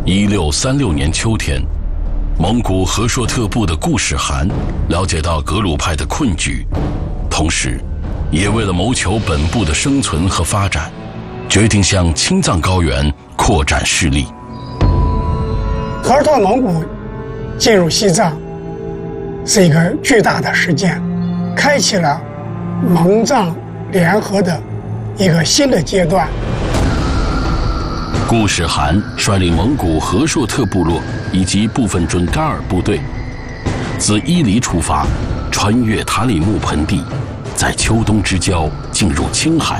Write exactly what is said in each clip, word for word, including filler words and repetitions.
一六三六年秋天，蒙古和硕特部的固始汗了解到格鲁派的困局，同时也为了谋求本部的生存和发展，决定向青藏高原扩展势力。 和硕蒙古进入西藏是一个巨大的事件，开启了蒙藏联合的一个新的阶段。 固始汗率领蒙古和硕特部落以及部分准噶尔部队，自伊犁出发，穿越塔里木盆地，在秋冬之交进入青海。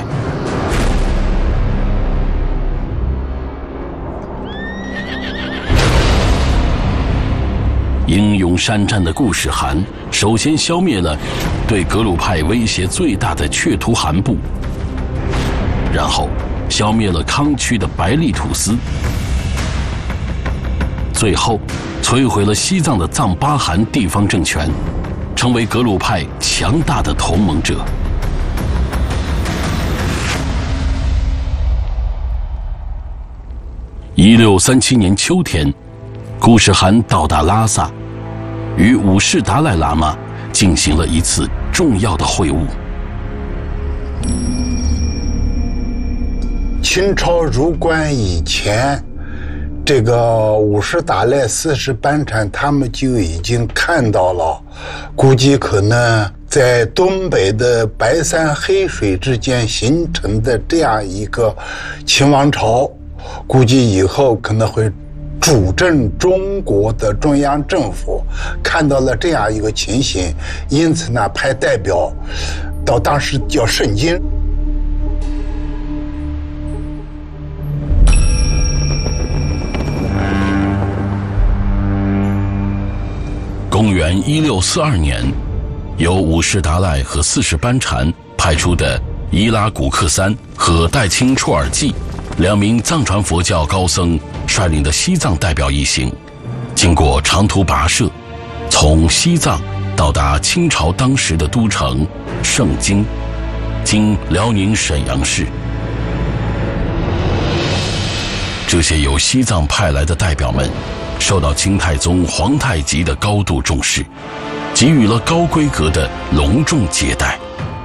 英勇善战的固始汗首先消灭了对格鲁派威胁最大的却图汗部，然后消灭了康区的白利土司，最后摧毁了西藏的藏巴汗地方政权，成为格鲁派强大的同盟者。一六三七年秋天，固始汗到达拉萨，与五世达赖喇嘛进行了一次重要的会晤。 清朝入关以前，这个五世达赖、四世班禅他们就已经看到了，估计可能在东北的白山黑水之间形成的这样一个清王朝，估计以后可能会主政中国的中央政府，看到了这样一个情形，因此呢派代表到当时叫盛京。 公元一六四二年，由五世达赖和四世班禅派出的伊拉古克三和代钦绰尔济两名藏传佛教高僧率领的西藏代表一行，经过长途跋涉，从西藏到达清朝当时的都城盛京，今辽宁沈阳市。这些由西藏派来的代表们受到清太宗皇太极的高度重视，给予了高规格的隆重接待。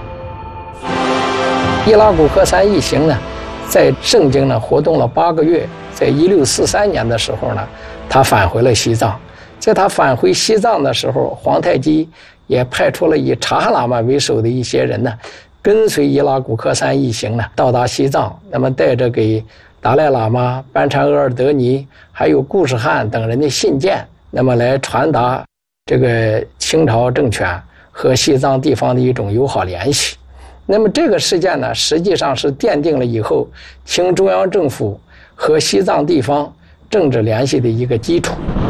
伊拉古克三一行呢，在盛京呢活动了八个月，在一六四三年的时候呢，他返回了西藏。在他返回西藏的时候，皇太极也派出了以察哈喇嘛为首的一些人呢，跟随伊拉古克三一行呢到达西藏，那么带着给达赖喇嘛、班禅额尔德尼还有固始汗等人的信件，那么来传达这个清朝政权和西藏地方的一种友好联系。那么这个事件呢，实际上是奠定了以后清中央政府和西藏地方政治联系的一个基础。